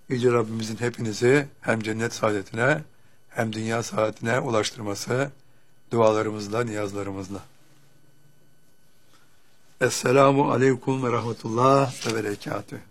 Yüce Rabbimizin hepinizi hem cennet saadetine hem dünya saadetine ulaştırması dualarımızla, niyazlarımızla. Esselamu aleyküm ve rahmetullah ve berekatühü.